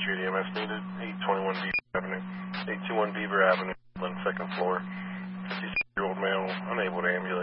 Street EMS needed, 821 Beaver Avenue, 821 Beaver Avenue, second floor. 56-year-old male, unable to ambulate.